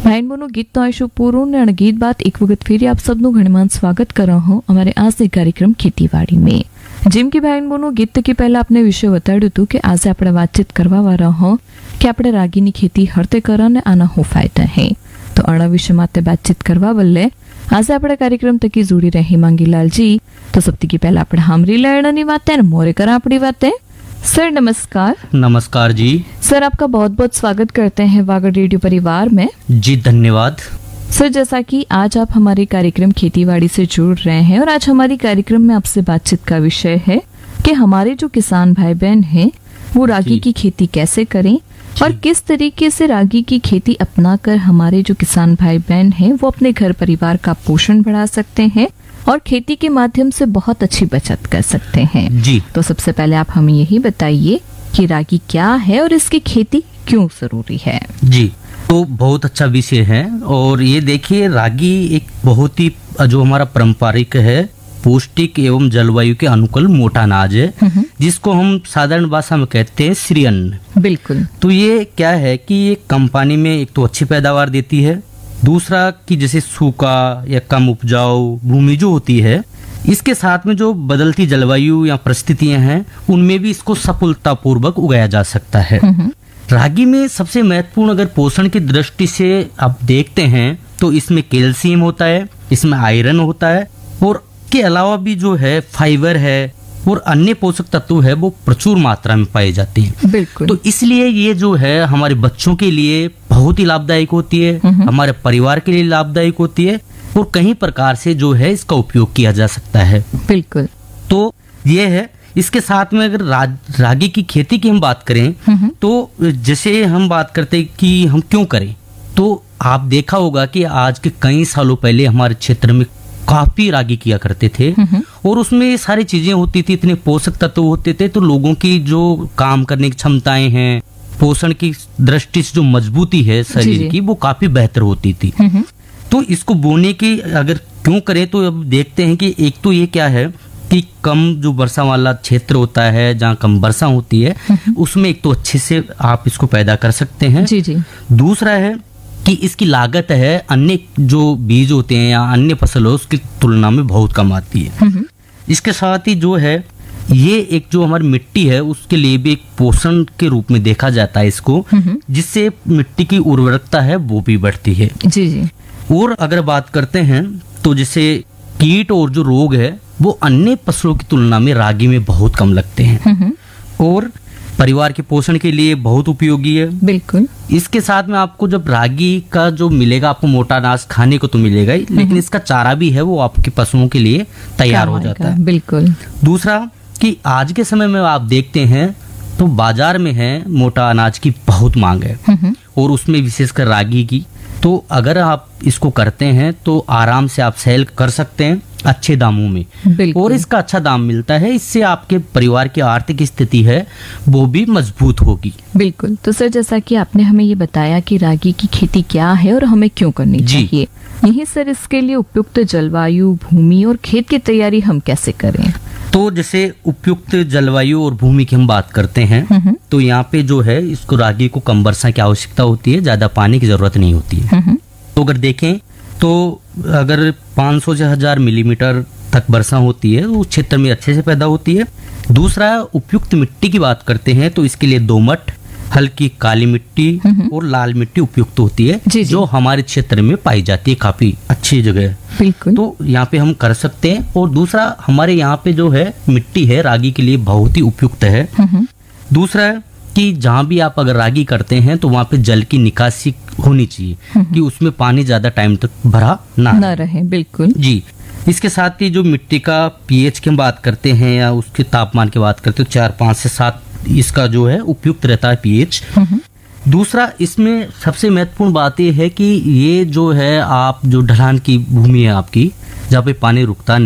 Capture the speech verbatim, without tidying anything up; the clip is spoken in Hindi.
ભાઈ બહેનો ગીત તો આવીશું પૂરું ને ગીત બાદ એક વખત ફેરી આપ સબનું ઘણીमान स्वागत कर रहा हूँ हमारे आज के कार्यक्रम ખેતીવાડી में। જેમ કે ભાઈ બહેનો ગીત કે પહેલા આપને વિષય બતાડ્યું હતું કે આજે આપણે વાતચીત કરવા વાળા હો કે આપણે રાગીની ખેતી હરતે કરવા ને આના હું ફાયદા હે। તો આના વિષય માટે बातचीत કરવા બદલે આજે આપણે કાર્યક્રમ તકી જોડી રહી માંગીલાલ जी। तो सबसे की पहला આપણે હામરી લેણની વાત है मोरे करा अपनी बातें। सर नमस्कार। नमस्कार जी। सर आपका बहुत बहुत स्वागत करते हैं वागड़ रेडियो परिवार में। जी धन्यवाद। सर जैसा कि आज आप हमारे कार्यक्रम खेतीबाड़ी से जुड़ रहे हैं और आज हमारी कार्यक्रम में आपसे बातचीत का विषय है कि हमारे जो किसान भाई बहन हैं वो रागी की खेती कैसे करें और किस तरीके से रागी की खेती अपनाकर हमारे जो किसान भाई बहन हैं वो अपने घर परिवार का पोषण बढ़ा सकते हैं और खेती के माध्यम से बहुत अच्छी बचत कर सकते हैं। जी तो सबसे पहले आप हमें यही बताइए कि रागी क्या है और इसकी खेती क्यों जरूरी है। जी तो बहुत अच्छा विषय है और ये देखिए रागी एक बहुत ही जो हमारा पारंपरिक है पौष्टिक एवं जलवायु के अनुकूल मोटा अनाज है जिसको हम साधारण भाषा में कहते हैं श्री अन्न। बिल्कुल। तो ये क्या है कि ये कम पानी में एक तो अच्छी पैदावार देती है, दूसरा कि जैसे सूखा या कम उपजाऊ भूमि जो होती है इसके साथ में जो बदलती जलवायु या परिस्थितियां हैं उनमें भी इसको सफलतापूर्वक उगाया जा सकता है। रागी में सबसे महत्वपूर्ण अगर पोषण की दृष्टि से आप देखते हैं तो इसमें कैल्शियम होता है, इसमें आयरन होता है और के अलावा भी जो है फाइबर है और अन्य पोषक तत्व है वो प्रचुर मात्रा में पाए जाते हैं। बिल्कुल। तो इसलिए ये जो है हमारे बच्चों के लिए बहुत ही लाभदायक होती है, हमारे परिवार के लिए लाभदायक होती है और कई प्रकार से जो है इसका उपयोग किया जा सकता है। बिल्कुल। तो ये है। इसके साथ में अगर रा, रागी की खेती की हम बात करें तो जैसे हम बात करते हैं कि हम क्यों करें, तो आप देखा होगा कि आज के कई सालों पहले हमारे क्षेत्र में काफी रागी किया करते थे और उसमें ये सारी चीजें होती थी, इतने पोषक तत्व होते थे तो लोगों की जो काम करने की क्षमताएं हैं, पोषण की दृष्टि से जो मजबूती है शरीर की वो काफी बेहतर होती थी। तो इसको बोने की अगर क्यों करें तो अब देखते हैं कि एक तो ये क्या है कि कम जो वर्षा वाला क्षेत्र होता है जहाँ कम वर्षा होती है उसमें एक तो अच्छे से आप इसको पैदा कर सकते हैं। जी जी। दूसरा है कि इसकी लागत है अन्य जो बीज होते हैं या अन्य फसल हो उसकी तुलना में बहुत कम आती है। इसके साथ ही जो है ये एक जो हमारी मिट्टी है उसके लिए भी एक पोषण के रूप में देखा जाता है इसको, जिससे मिट्टी की उर्वरकता है वो भी बढ़ती है। जी जी। और अगर बात करते हैं तो जैसे कीट और जो रोग है वो अन्य फसलों की तुलना में रागी में बहुत कम लगते हैं और परिवार के पोषण के लिए बहुत उपयोगी है। बिल्कुल। इसके साथ में आपको जब रागी का जो मिलेगा आपको मोटा अनाज खाने को तो मिलेगा ही, लेकिन इसका चारा भी है वो आपके पशुओं के लिए तैयार हो जाता है। बिल्कुल। दूसरा कि आज के समय में आप देखते हैं तो बाजार में है मोटा अनाज की बहुत मांग है और उसमें विशेषकर रागी की। तो अगर आप इसको करते हैं तो आराम से आप सेल कर सकते हैं अच्छे दामों में और इसका अच्छा दाम मिलता है, इससे आपके परिवार की आर्थिक स्थिति है वो भी मजबूत होगी। बिल्कुल। तो सर जैसा कि आपने हमें ये बताया कि रागी की खेती क्या है और हमें क्यों करनी चाहिए, यही सर इसके लिए उपयुक्त जलवायु भूमि और खेत की तैयारी हम कैसे करें। तो जैसे उपयुक्त जलवायु और भूमि की हम बात करते हैं तो यहाँ पे जो है इसको रागी को कम वर्षा की आवश्यकता होती है, ज्यादा पानी की जरूरत नहीं होती है। तो अगर देखें तो अगर पाँच सौ से हजार मिलीमीटर तक वर्षा होती है उस क्षेत्र में अच्छे से पैदा होती है। दूसरा उपयुक्त मिट्टी की बात करते हैं तो इसके लिए दोमट, हल्की काली मिट्टी और लाल मिट्टी उपयुक्त होती है जी जी। जो हमारे क्षेत्र में पाई जाती है, काफी अच्छी जगह। बिल्कुल। तो यहाँ पे हम कर सकते हैं। और दूसरा हमारे यहाँ पे जो है मिट्टी है रागी के लिए बहुत ही उपयुक्त है। दूसरा है कि जहाँ भी आप अगर रागी करते हैं तो वहाँ पे जल की निकासी होनी चाहिए कि उसमें पानी ज्यादा टाइम तक भरा ना ना रहे। बिल्कुल जी। इसके साथ ही जो मिट्टी का पीएच की हम बात करते हैं या उसके तापमान की बात करते हैं चार पाँच से सात इसका जो है उपयुक्त रहता है पीएच। दूसरा इसमें सबसे महत्वपूर्ण बात यह है कि ये जो है आप जो ढलान की भूमि है आपकी जहाँ पे पानी रुकता